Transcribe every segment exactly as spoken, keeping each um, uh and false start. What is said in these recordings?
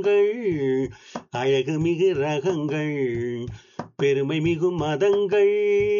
அழகு மிகு ரகங்கள் பெருமை மிகு மதங்கள்.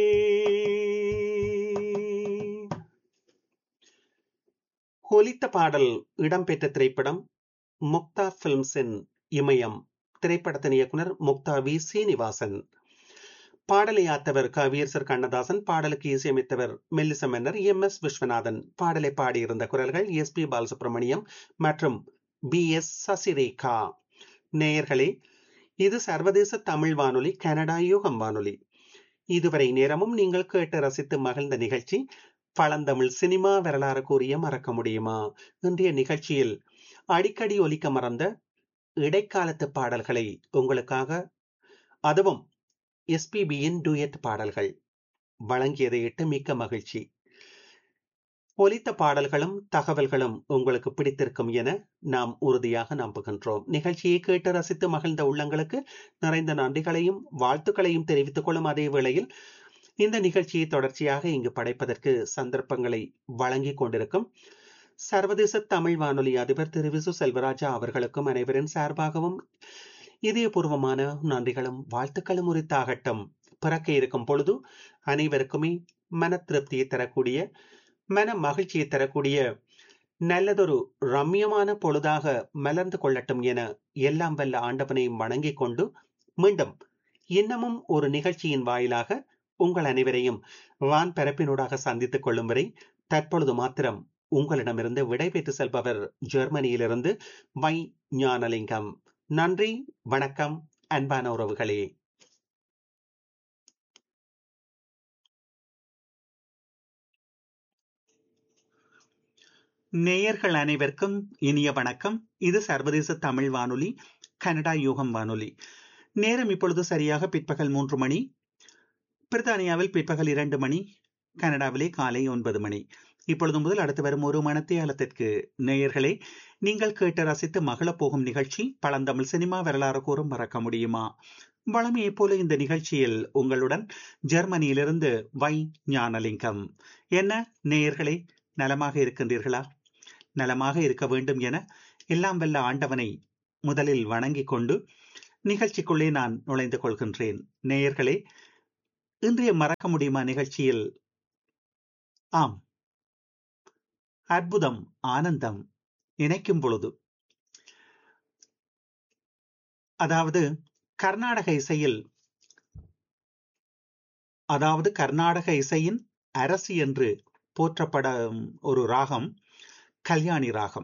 ஒலித்த பாடல் இடம்பெற்ற திரைப்படம் முக்தா பிலிம்ஸின் இமயம். திரைப்படத்தின் இயக்குனர் முக்தா வி சீனிவாசன். பாடலை ஆத்தவர் கவியரசர் கண்ணதாசன். பாடலுக்கு இசையமைத்தவர் மெல்லிச மன்னர் எம் எஸ் விஸ்வநாதன். பாடலை பாடியிருந்த குரல்கள் எஸ் பி பாலசுப்ரமணியம் மற்றும் பி எஸ் சசிரேகா. நேயர்களே, இது சர்வதேச தமிழ் வானொலி, கனடா யூகம் வானொலி. இதுவரை நேரமும் நீங்கள் கேட்டு ரசித்து மகிழ்ந்த நிகழ்ச்சி பழந்தமிழ் சினிமா வரலாறு கூறிய மறக்க முடியுமா. இன்றைய நிகழ்ச்சியில் அடிக்கடி ஒலிக்க மறந்த இடைக்காலத்து பாடல்களை உங்களுக்காக, அதுவும் எஸ்பிபியின் டூயட் பாடல்கள் வழங்கியதை இட்டு மிக்க மகிழ்ச்சி. ஒலித்த பாடல்களும் தகவல்களும் உங்களுக்கு பிடித்திருக்கும் என நாம் உறுதியாக நம்புகின்றோம். நிகழ்ச்சியை கேட்டு ரசித்து மகிழ்ந்த உள்ளங்களுக்கு நிறைந்த நன்றிகளையும் வாழ்த்துக்களையும் தெரிவித்துக் கொள்ளும் அதே வேளையில் இந்த நிகழ்ச்சியை தொடர்ச்சியாக இங்கு படைப்பதற்கு சந்தர்ப்பங்களை வழங்கி கொண்டிருக்கும் சர்வதேச தமிழ் வானொலி அதிபர் திரு விசு செல்வராஜா அவர்களுக்கும் அனைவரின் சார்பாகவும் இதயபூர்வமான நன்றிகளும் வாழ்த்துக்களும் உரித்தாகட்டும். பிறக்க இருக்கும் பொழுது அனைவருக்குமே மன திருப்தியை தரக்கூடிய, மன மகிழ்ச்சியை தரக்கூடிய நல்லதொரு ரம்யமான பொழுதாக மலர்ந்து கொள்ளட்டும் என எல்லாம் வல்ல ஆண்டவனையும் வணங்கிக் கொண்டு மீண்டும் இன்னமும் ஒரு நிகழ்ச்சியின் வாயிலாக உங்கள் அனைவரையும் வான் பரப்பினூடாக சந்தித்துக் கொள்ளும் வரை தற்பொழுது மாத்திரம் உங்களிடமிருந்து விடைபெற்று செல்பவர் ஜெர்மனியிலிருந்து வை ஞானலிங்கம். நன்றி, வணக்கம், அன்பான உறவுகளே. நேயர்கள் அனைவருக்கும் இனிய வணக்கம். இது சர்வதேச தமிழ் வானொலி, கனடா யூகம் வானொலி. நேரம் இப்பொழுது சரியாக பிற்பகல் மூன்று மணி. பிரித்தானியாவில் பிற்பகல் இரண்டு மணி, கனடாவிலே காலை ஒன்பது மணி. இப்பொழுது முதல் அடுத்து வரும் ஒரு மணத்தியாலத்திற்கு நேயர்களே, நீங்கள் கேட்டு ரசித்து மகளப் போகும் நிகழ்ச்சி பழந்தமிழ் சினிமா வரலாறு கூறும் மறக்க முடியுமா. வழமையைப் போல இந்த நிகழ்ச்சியில் உங்களுடன் ஜெர்மனியிலிருந்து வை ஞானலிங்கம். என்ன நேயர்களே, நலமாக இருக்கின்றீர்களா? நலமாக இருக்க வேண்டும் என எல்லாம் வல்ல ஆண்டவனை முதலில் வணங்கிக் கொண்டு நிகழ்ச்சிக்குள்ளே நான் நுழைந்து கொள்கின்றேன். நேயர்களே, இன்றைய மறக்க முடியுமா நிகழ்ச்சியில் ஆம், அற்புதம், ஆனந்தம் நினைக்கும் பொழுது, அதாவது கர்நாடக இசையில், அதாவது கர்நாடக இசையின் அரசி என்று போற்றப்படும் ஒரு ராகம் கல்யாணி ராகம்.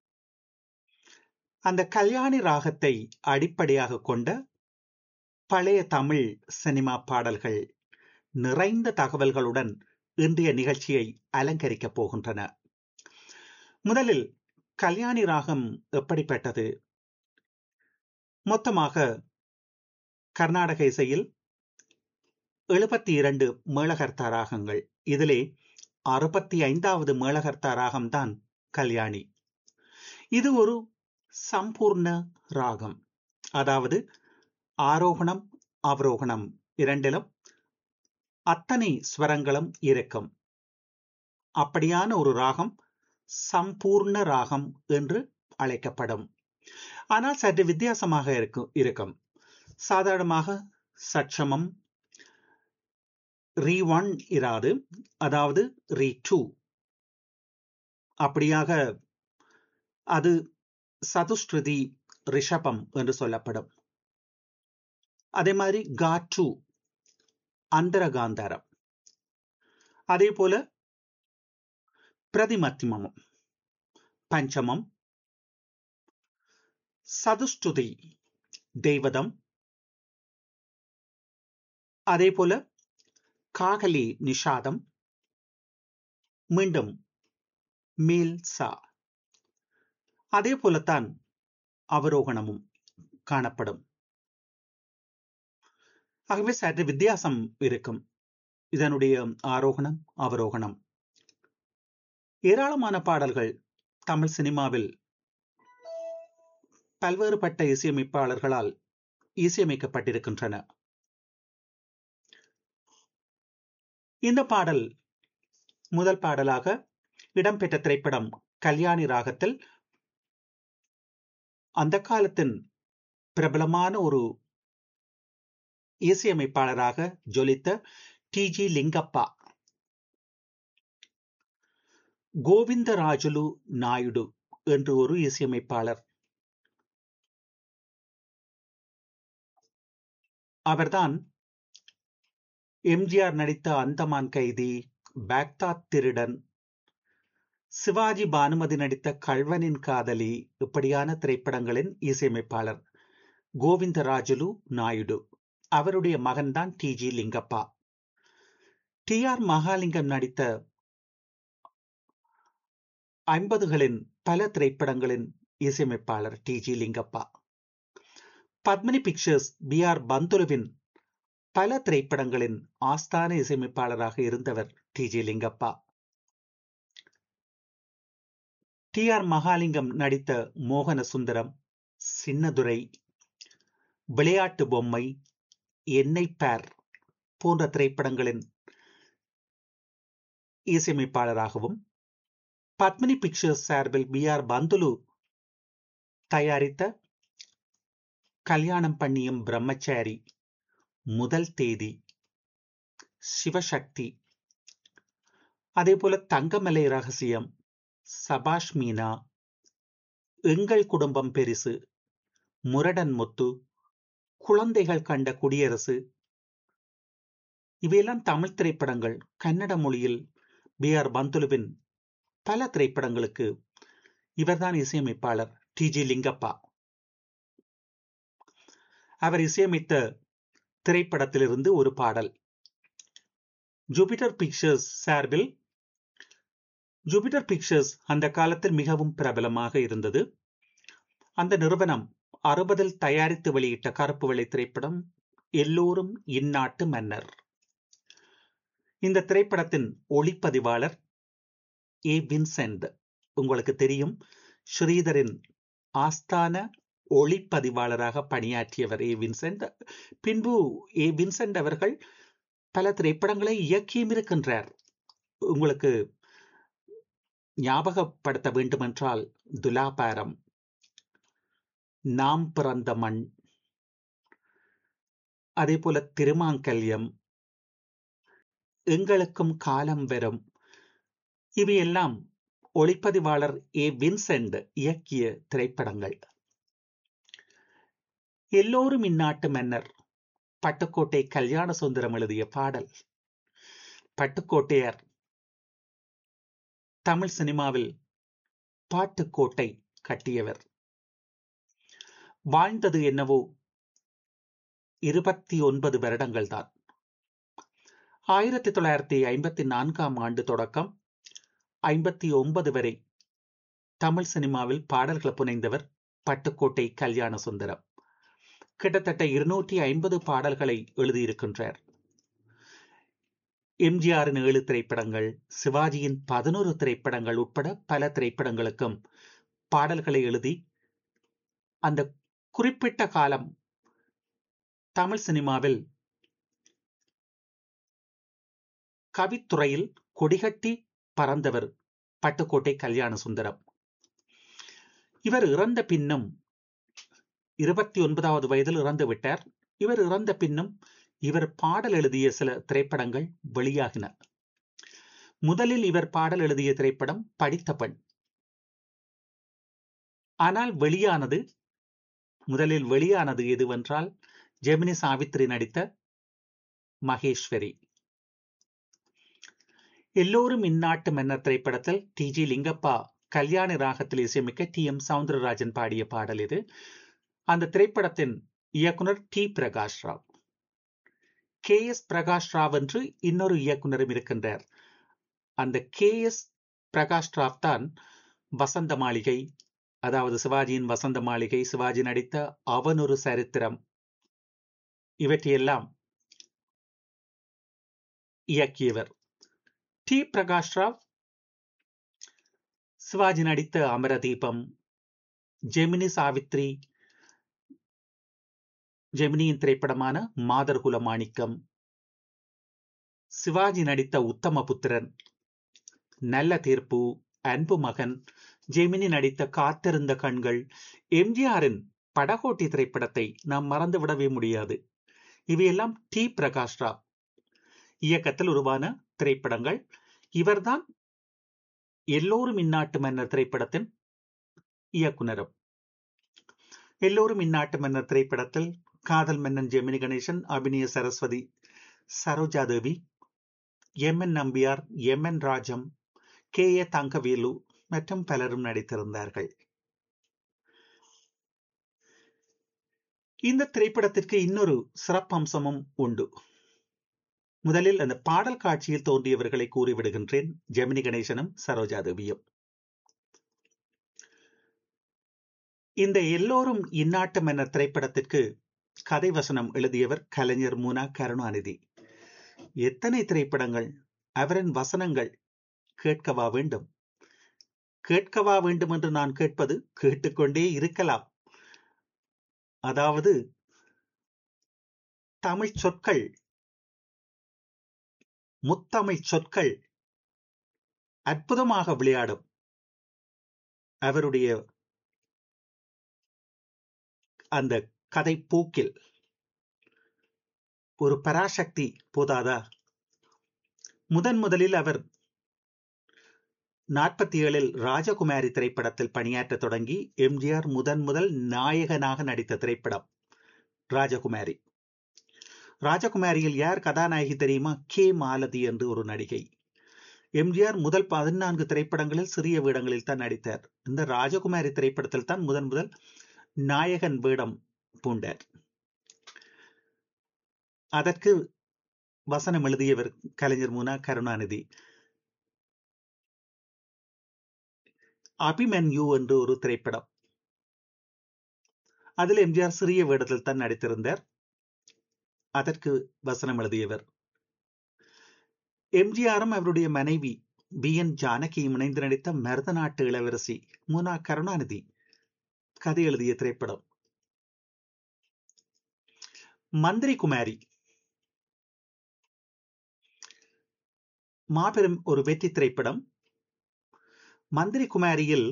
அந்த கல்யாணி ராகத்தை அடிப்படையாக கொண்ட பழைய தமிழ் சினிமா பாடல்கள் நிறைந்த தகவல்களுடன் இன்றைய நிகழ்ச்சியை அலங்கரிக்கப் போகின்றன. முதலில் கல்யாணி ராகம் எப்படிப்பட்டது? மொத்தமாக கர்நாடக இசையில் எழுபத்தி இரண்டு மேளகர்த்தா ராகங்கள். இதிலே அறுபத்தி ஐந்தாவது மேளகர்த்தா ராகம்தான் கல்யாணி. இது ஒரு சம்பூர்ண ராகம், அதாவது ஆரோகணம் அவரோகணம் இரண்டிலும் அத்தனை ஸ்வரங்களும் இருக்கும். அப்படியான ஒரு ராகம் சம்பூர்ண ராகம் என்று அழைக்கப்படும். ஆனால் சற்று வித்தியாசமாக இருக்கும் இருக்கும் சாதாரணமாக சட்சமம் ரீ ஒன் இராது, அதாவது ரீ டூ. அப்படியாக அது சதுஸ்ருதி ரிஷபம் என்று சொல்லப்படும். அதே மாதிரி கா டூ அந்தரகாந்தாரம். அதே போல பிரதிமத்தியமம் பஞ்சமம், சதுஸ்துதி தெய்வதம், அதே போல காகலி நிஷாதம், மீண்டும் மேல் சா. அதே போலத்தான் அவரோகணமும் காணப்படும். ஆகவே சற்று வித்தியாசம் இருக்கும் இதனுடைய ஆரோகணம் அவரோகணம். ஏராளமான பாடல்கள் தமிழ் சினிமாவில் பல்வேறுபட்ட இசையமைப்பாளர்களால் இசையமைக்கப்பட்டிருக்கின்றன. இந்த பாடல் முதல் பாடலாக இடம்பெற்ற திரைப்படம் கல்யாணி ராகத்தில் அந்த காலத்தின் பிரபலமான ஒரு இசையமைப்பாளராக ஜொலித்த டி ஜி லிங்கப்பா, கோவிந்தராஜுலு நாயுடு என்று ஒரு இசையமைப்பாளர். அவர்தான் எம் ஜி ஆர் நடித்த அந்தமான் கைதி, பாக்தாத் திருடன், சிவாஜி பானுமதி நடித்த கள்வனின் காதலி, இப்படியான திரைப்படங்களின் இசையமைப்பாளர் கோவிந்தராஜுலு நாயுடு. அவருடைய மகன்தான் D G Lingappa. D R Mahalingam நடித்த ஐம்பதுகளின் பல திரைப்படங்களின் இசையமைப்பாளர் D G Lingappa. Padmini pictures B R பந்துலுவின் பல திரைப்படங்களின் ஆஸ்தான இசையமைப்பாளராக இருந்தவர் D G Lingappa. D R Mahalingam நடித்த மோகன சுந்தரம், சின்னதுரை, விளையாட்டு பொம்மை, என்னை பார் போன்ற திரைப்படங்களின் இசையமைப்பாளராகவும், பத்மினி பிக்சர்ஸ் சார்பில் பி ஆர் பந்துலு தயாரித்த கல்யாணம் பண்ணியும் பிரம்மச்சாரி, முதல் தேதி, சிவசக்தி, அதே போல தங்கமலை ரகசியம், சபாஷ் மீனா, எங்கள் குடும்பம் பெரிசு, முரடன் முத்து, குழந்தைகள் கண்ட குடியரசு, இவையெல்லாம் தமிழ் திரைப்படங்கள். கன்னட மொழியில் பி ஆர் பந்துலுவின் பல திரைப்படங்களுக்கு இவர்தான் இசையமைப்பாளர் டி ஜி லிங்கப்பா. அவர் இசையமைத்த திரைப்படத்திலிருந்து ஒரு பாடல். ஜூபிட்டர் பிக்சர்ஸ் சார்பில், ஜூபிட்டர் பிக்சர்ஸ் அந்த காலத்தில் மிகவும் பிரபலமாக இருந்தது. அந்த நிறுவனம் அறுபதில் தயாரித்து வெளியிட்ட கருப்பு வெள்ளை திரைப்படம் எல்லோரும் இந்நாட்டு மன்னர். இந்த திரைப்படத்தின் ஒளிப்பதிவாளர் ஏ வின்சென்ட். உங்களுக்கு தெரியும், ஸ்ரீதரின் ஆஸ்தான ஒளிப்பதிவாளராக பணியாற்றியவர் ஏ வின்சென்ட். பின்பு ஏ வின்சென்ட் அவர்கள் பல திரைப்படங்களை இயக்கியும் இருக்கின்றார். உங்களுக்கு ஞாபகப்படுத்த வேண்டுமென்றால் துலாபாரம், நாம் பிறந்த மண், அதே போல திருமாங்கல்யம், எங்களுக்கும் காலம் வரும், இவையெல்லாம் ஒளிப்பதிவாளர் ஏ வின்சென்ட் இயக்கிய திரைப்படங்கள். எல்லோரும் இந்நாட்டு மன்னர் பட்டுக்கோட்டை கல்யாண சுந்தரம் எழுதிய பாடல். பட்டுக்கோட்டையார் தமிழ் சினிமாவில் பாட்டுக்கோட்டை கட்டியவர். வாழ்ந்தது என்னவோ இருபத்தி ஒன்பது வருடங்கள் தான். ஆயிரத்தி தொள்ளாயிரத்தி ஐம்பத்தி நான்காம் ஆண்டு தொடக்கம் ஐம்பத்தி ஒன்பது வரை தமிழ் சினிமாவில் பாடல்கள் புனைந்தவர் பட்டுக்கோட்டை கல்யாண சுந்தரம். கிட்டத்தட்ட இருநூற்றி ஐம்பது பாடல்களை எழுதியிருக்கின்றார். எம்ஜிஆரின் ஏழு திரைப்படங்கள், சிவாஜியின் பதினோரு திரைப்படங்கள் உட்பட பல திரைப்படங்களுக்கும் பாடல்களை எழுதி அந்த குறிப்பிட்ட காலம் தமிழ் சினிமாவில் கவித்துறையில் கொடிகட்டி பறந்தவர் பட்டுக்கோட்டை கல்யாண சுந்தரம். இவர் இறந்த பின்னும், இருபத்தி ஒன்பதாவது வயதில் இறந்து விட்டார். இவர் இறந்த பின்னும் இவர் பாடல் எழுதிய சில திரைப்படங்கள் வெளியாகின. முதலில் இவர் பாடல் எழுதிய திரைப்படம் படித்த பெண். ஆனால் வெளியானது, முதலில் வெளியானது எதுவென்றால் ஜெமினி சாவித்ரி நடித்த மகேஸ்வரி. எல்லோரும் இந்நாட்டு மன்னர் திரைப்படத்தில் டி ஜி லிங்கப்பா கல்யாணி ராகத்தில் இசையமைக்க டி எம் சவுந்தரராஜன் பாடிய பாடல் இது. அந்த திரைப்படத்தின் இயக்குனர் D Prakash Rao. K S Prakash Rao என்று இன்னொரு இயக்குனரும் இருக்கின்றார். அந்த கே எஸ் பிரகாஷ் ராவ் தான் வசந்த மாளிகை, அதாவது சிவாஜியின் வசந்த மாளிகை, சிவாஜி நடித்த அவனொரு சரித்திரம், இவற்றையெல்லாம் இயக்கியவர். டி பிரகாஷ் ராவ் சிவாஜி நடித்த அமரதீபம், ஜெமினி சாவித்ரி, ஜெமினியின் திரைப்படமான மாதர்குல மாணிக்கம், சிவாஜி நடித்த உத்தமபுத்திரன், நல்ல தீர்ப்பு, அன்பு மகன், ஜெமினி நடித்த காத்திருந்த கண்கள், எம்ஜிஆரின் படகோட்டி திரைப்படத்தை நாம் மறந்துவிடவே முடியாது. இவையெல்லாம் டி பிரகாஷ் ராவ் இயக்கத்தில் உருவான திரைப்படங்கள். இவர்தான் எல்லோரும் இந்நாட்டு மன்னர் திரைப்படத்தின் இயக்குனரும். எல்லோரும் இந்நாட்டு மன்னர் திரைப்படத்தில் காதல் மன்னன் Gemini Ganesan, அபிநய Saraswati, Saroja Devi, M N Nambiar, M N Rajam, K A Thangavelu மற்றும் பலரும் நடித்திருந்தார்கள். இந்த திரைப்படத்திற்கு இன்னொரு சிறப்பம்சமும் உண்டு. முதலில் அந்த பாடல் காட்சியில் தோன்றியவர்களை கூறிவிடுகின்றேன். ஜெமினி கணேசனும் சரோஜா தேவியும். இந்த எல்லோரும் இந்நாட்டு மன்னர் திரைப்படத்திற்கு கதை வசனம் எழுதியவர் கலைஞர் முனா கருணாநிதி. எத்தனை திரைப்படங்கள்! அவரின் வசனங்கள் கேட்கவா வேண்டும்? கேட்கவா வேண்டும் என்று நான் கேட்பது, கேட்டுக்கொண்டே இருக்கலாம். அதாவது தமிழ் சொற்கள், முத்தமிழ் சொற்கள் அற்புதமாக விளையாடும் அவருடைய அந்த கதை போக்கில். ஒரு பராசக்தி போதாதா? முதன் முதலில் அவர் நாற்பத்தி ஏழில் ராஜகுமாரி திரைப்படத்தில் பணியாற்ற தொடங்கி எம்ஜிஆர் முதன் முதல் நாயகனாக நடித்த திரைப்படம் ராஜகுமாரி. ராஜகுமாரியில் யார் கதாநாயகி தெரியுமா? கே மாலதி என்று ஒரு நடிகை. எம்ஜிஆர் முதல் பதினான்கு திரைப்படங்களில் சிறிய வேடங்களில் தான் நடித்தார். இந்த ராஜகுமாரி திரைப்படத்தில் தான் முதன் முதல் நாயகன் வேடம் பூண்டார். அதற்கு வசனம் எழுதியவர் கலைஞர் முனா கருணாநிதி. அபிமன்யு என்று ஒரு திரைப்படம், அதில் எம்ஜிஆர் சிறிய வேடத்தில் தான் நடித்திருந்தார். அதற்கு வசனம் எழுதியவர். எம்ஜிஆரும் அவருடைய மனைவி பி என் ஜானகியும் இணைந்து நடித்த மருத நாட்டு இளவரசி முனா கருணாநிதி கதை எழுதிய திரைப்படம். மந்திரி குமாரி மாபெரும் ஒரு வெற்றி திரைப்படம். மந்திரி குமாரியில்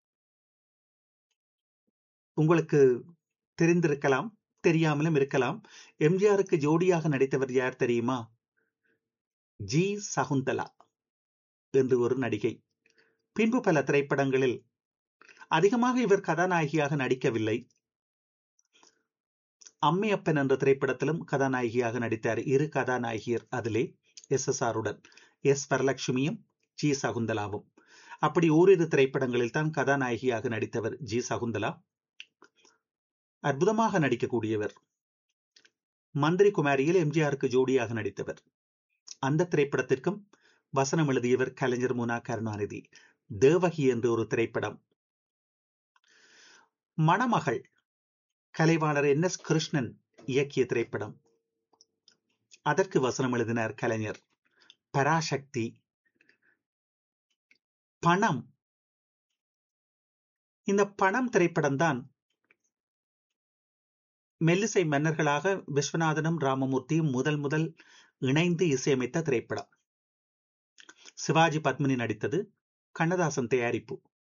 உங்களுக்கு தெரிந்திருக்கலாம், தெரியாமலும் இருக்கலாம், எம்ஜிஆருக்கு ஜோடியாக நடித்தவர் யார் தெரியுமா? ஜி சகுந்தலா என்று ஒரு நடிகை. பின்பு பல திரைப்படங்களில், அதிகமாக இவர் கதாநாயகியாக நடிக்கவில்லை, அம்மையப்பன் என்ற திரைப்படத்திலும் கதாநாயகியாக நடித்தார். இரு கதாநாயகியர் அதிலே, எஸ் எஸ் ஆருடன், எஸ் வரலட்சுமியும் ஜி சகுந்தலாவும். அப்படி ஓரிரு திரைப்படங்களில் தான் கதாநாயகியாக நடித்தவர் ஜி சகுந்தலா. அற்புதமாக நடிக்கக்கூடியவர். மந்திரி குமாரியில் எம்ஜிஆருக்கு ஜோடியாக நடித்தவர். அந்த திரைப்படத்திற்கும் வசனம் எழுதியவர் கலைஞர் முனா கருணாநிதி. தேவகி என்று ஒரு திரைப்படம். மணமகள் கலைவாணர் என் எஸ் கிருஷ்ணன் இயக்கிய திரைப்படம். அதற்கு வசனம் எழுதினார் கலைஞர். பராசக்தி, பணம். இந்த பணம் திரைப்படம் தான் மெல்லிசை மன்னர்களாக விஸ்வநாதனும் ராமமூர்த்தியும் முதல் முதல் இணைந்து இசையமைத்த திரைப்படம். சிவாஜி பத்மினி நடித்தது, கண்ணதாசன் தயாரிப்பு.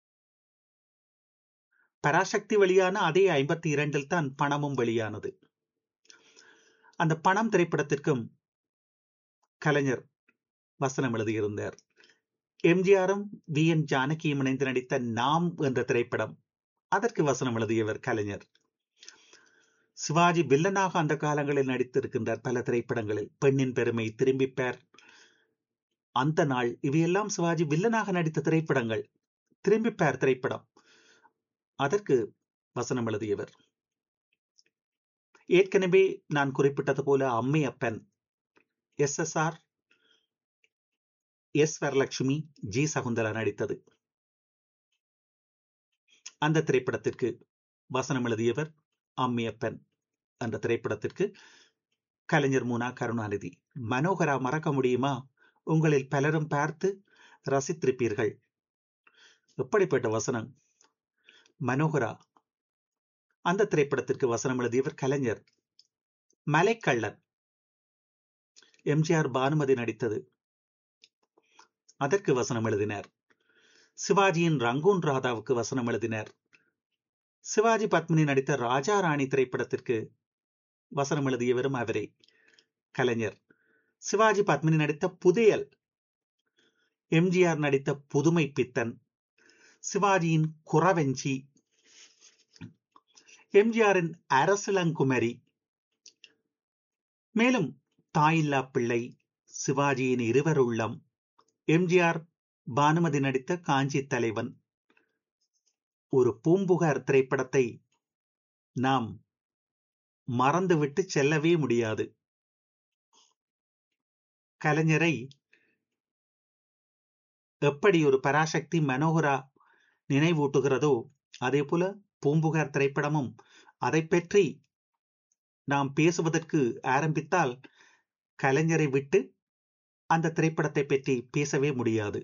பராசக்தி வெளியான அதே ஐம்பத்தி இரண்டில் தான் பணமும் வெளியானது. அந்த பணம் திரைப்படத்திற்கும் கலைஞர் வசனம் எழுதியிருந்தார். எம்ஜிஆரும் வி என் ஜானகியும் இணைந்து நடித்த நாம் என்ற திரைப்படம், அதற்கு வசனம் எழுதியவர் கலைஞர். சிவாஜி வில்லனாக அந்த காலங்களில் நடித்திருக்கின்றார் பல திரைப்படங்களில். பெண்ணின் பெருமை, திரும்பிப்பார், அந்த நாள், இவையெல்லாம் சிவாஜி வில்லனாக நடித்த திரைப்படங்கள். திரும்பிப்பார் திரைப்படம், அதற்கு வசனம் எழுதியவர். ஏற்கனவே நான் குறிப்பிட்டது போல Ammaiyappan, S S R, S Varalakshmi, G Shakuntala நடித்தது. அந்த திரைப்படத்திற்கு வசனம் எழுதியவர் அம்மையப்பன். அந்த திரைப்படத்திற்கு கலைஞர் முனா கருணாநிதி. மனோகரா மறக்க முடியுமா? உங்களில் பலரும் பார்த்து ரசித்திருப்பீர்கள். எப்படிப்பட்ட வசனம்! மனோகரா. அந்த திரைப்படத்திற்கு வசனம் எழுதியவர் கலைஞர். மலைக்கள்ளன், எம்ஜிஆர் பானுமதி நடித்தது, அதற்கு வசனம் எழுதினார். சிவாஜியின் ரங்கூன் ராதாவுக்கு வசனம் எழுதினார். சிவாஜி பத்மினி நடித்த ராஜா ராணி திரைப்படத்திற்கு வசனம் எழுதியவரும் அவரே, கலைஞர். சிவாஜி பத்மினி நடித்த புதையல், எம்ஜிஆர் நடித்த புதுமை பித்தன், சிவாஜியின் குறவெஞ்சி, எம்ஜிஆரின் அரசிளங்குமரி, மேலும் தாயில்லா பிள்ளை, சிவாஜியின் இருவர் உள்ளம், எம்ஜிஆர் பானுமதி நடித்த காஞ்சி தலைவன். ஒரு பூம்புகார் திரைப்படத்தை நாம் மறந்துவிட்டு செல்லவே முடியாது. கலைஞரை எப்படி ஒரு பராசக்தி மனோகரா நினைவூட்டுகிறதோ அதே போல பூம்புகார் திரைப்படமும் அதை பற்றி நாம் பேசுவதற்கு ஆரம்பித்தால் கலைஞரை விட்டு அந்த திரைப்படத்தை பற்றி பேசவே முடியாது.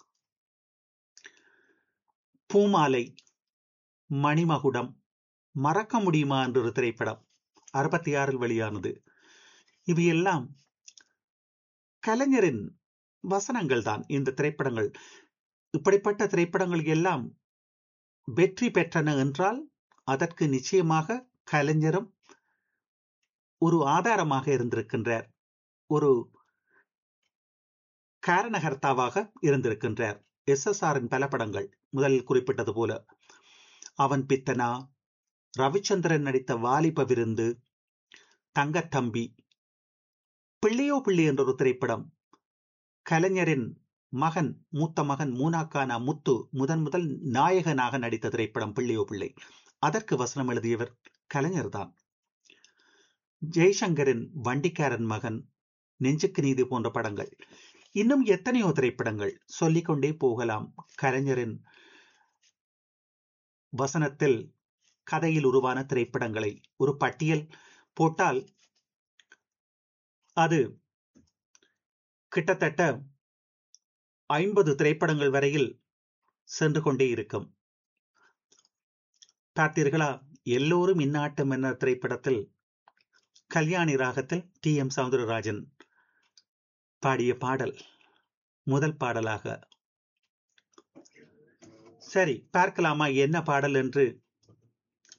பூமாலை, மணிமகுடம், மறக்க முடியுமா என்ற ஒரு திரைப்படம் அறுபத்தி ஆறில் வெளியானது. இவையெல்லாம் கலைஞரின் வசனங்கள் தான். இந்த திரைப்படங்கள், இப்படிப்பட்ட திரைப்படங்கள் எல்லாம் வெற்றி பெற்றன என்றால் அதற்கு நிச்சயமாக கலைஞரும் ஒரு ஆதாரமாக இருந்திருக்கின்றார், ஒரு காரணகர்த்தாவாக இருந்திருக்கின்றார். எஸ் எஸ் ஆரின் பல படங்கள், முதலில் குறிப்பிட்டது போல அவன் பித்தனா, ரவிச்சந்திரன் நடித்த வாலிப விருந்து, தங்கத்தம்பி, பிள்ளையோ பிள்ளை என்ற ஒரு திரைப்படம், கலைஞரின் மகன், மூத்த மகன் மூனாக்கானா முத்து முதன் முதல் நாயகனாக நடித்த திரைப்படம் பிள்ளையோ பிள்ளை. அதற்கு வசனம் எழுதியவர் கலைஞர் தான். ஜெய்சங்கரின் வண்டிக்காரன் மகன், நெஞ்சுக்கு நீதி போன்ற படங்கள், இன்னும் எத்தனையோ திரைப்படங்கள் சொல்லிக்கொண்டே போகலாம். கலைஞரின் வசனத்தில் கதையில் உருவான திரைப்படங்களை ஒரு பட்டியல் போட்டால் அது கிட்டத்தட்ட ஐம்பது திரைப்படங்கள் வரையில் சென்று கொண்டே இருக்கும். பார்த்தீர்களா? எல்லோரும் இந்நாட்டம் என்ற திரைப்படத்தில் கல்யாணி ராகத்தில் டி எம் சௌந்தரராஜன் பாடிய பாடல் முதல் பாடலாக. சரி, பார்க்கலாமா என்ன பாடல் என்று?